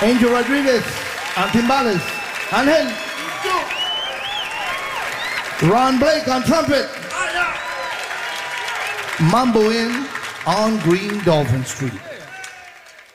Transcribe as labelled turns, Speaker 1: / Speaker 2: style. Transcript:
Speaker 1: Angel Rodriguez on timbales. Angel. Ron Blake on trumpet. Mambo in on Green Dolphin Street.